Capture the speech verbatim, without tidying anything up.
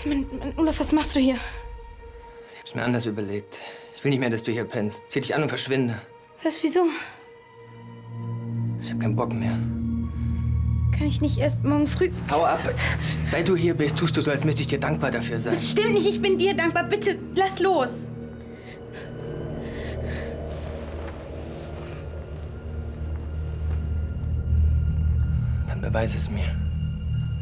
Mann, Mann, Olaf, was machst du hier? Ich hab's mir anders überlegt. Ich will nicht mehr, dass du hier pennst. Zieh dich an und verschwinde. Was, wieso? Ich hab keinen Bock mehr. Kann ich nicht erst morgen früh... Hau ab! Seit du hier bist, tust du so, als müsste ich dir dankbar dafür sein. Das stimmt nicht, ich bin dir dankbar. Bitte, lass los. Dann beweis es mir.